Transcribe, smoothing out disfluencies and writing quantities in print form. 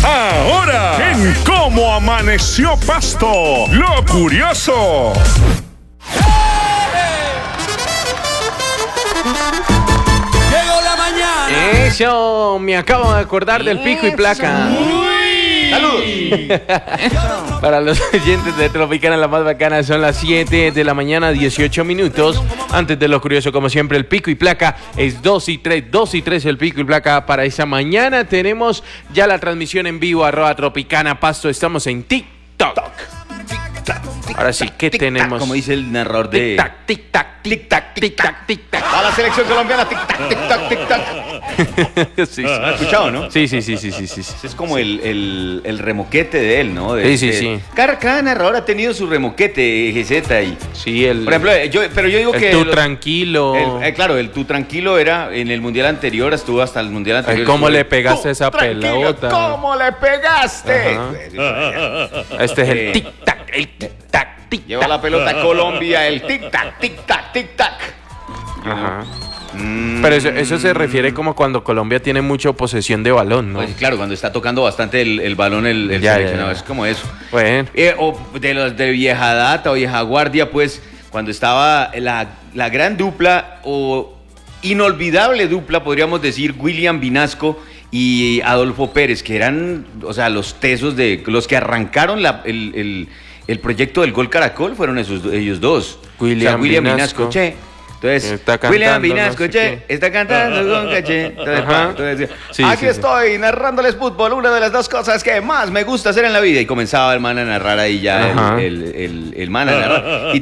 Ahora, en Cómo Amaneció Pasto, lo curioso. Llegó la mañana. Eso, me acabo de acordar del pico y placa. Saludos. Para los oyentes de Tropicana, la más bacana, son las 7 de la mañana, 18 minutos. Antes de lo curioso, como siempre, el pico y placa es 2 y 3 el pico y placa para esa mañana. Tenemos ya la transmisión en vivo, @Tropicana Pasto. Estamos en TikTok. Ahora sí, ¿qué tenemos? Como dice el narrador de... Tic-tac, tic-tac, tic-tac, tic-tac, tic-tac. A la selección colombiana, tic-tac, tic-tac, tic-tac. Sí, ¿Lo has escuchado, no? sí. Es como el remoquete de él, ¿no? Sí. Cada narrador ha tenido su remoquete, GZ. Sí, Por ejemplo, yo digo que... tú tranquilo. Claro, el tú tranquilo era en el mundial anterior, estuvo hasta el mundial anterior. ¿Cómo le pegaste Tú esa tranquilo, pelota? ¿Cómo le pegaste? Este es el tic-tac, el tic-tac, tic-tac. Lleva la pelota a Colombia, el tic-tac, tic-tac, tic-tac. Ajá. Pero eso se refiere como cuando Colombia tiene mucha posesión de balón, ¿no? Pues claro, cuando está tocando bastante el balón el seleccionado, es como eso. Bueno. O de los de vieja data o vieja guardia, pues, cuando estaba la gran dupla o inolvidable dupla, podríamos decir, William Vinasco y Adolfo Pérez, que eran, o sea, los tesos de los que arrancaron el proyecto del Gol Caracol, fueron ellos dos. William Vinasco, che. Entonces, Está cantando, William Vinasco, no sé che, qué. está cantando con caché. Entonces, Sí, aquí sí. estoy narrándoles fútbol, una de las dos cosas que más me gusta hacer en la vida. Y comenzaba el man a narrar ahí ya, Ajá. el man a narrar.